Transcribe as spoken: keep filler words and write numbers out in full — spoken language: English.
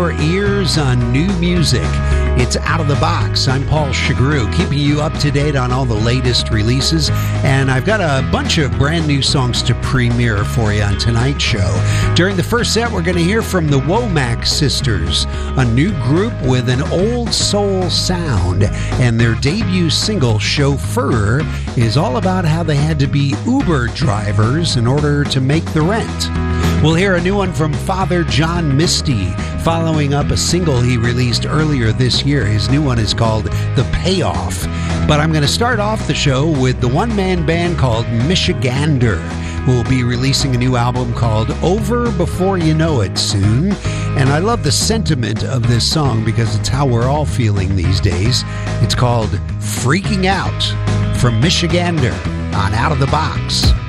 your ears on new music. It's Out of the Box. I'm Paul Chagru, keeping you up to date on all the latest releases. And I've got a bunch of brand new songs to premiere for you on tonight's show. During the first set, we're going to hear from the Womack Sisters, a new group with an old soul sound. And their debut single, Chauffeur, is all about how they had to be Uber drivers in order to make the rent. We'll hear a new one from Father John Misty, following up a single he released earlier this year. His new one is called The Payoff. But I'm going to start off the show with the one-man band called Michigander, who will be releasing a new album called Over Before You Know It soon. And I love the sentiment of this song because it's how we're all feeling these days. It's called Freaking Out from Michigander on Out of the Box.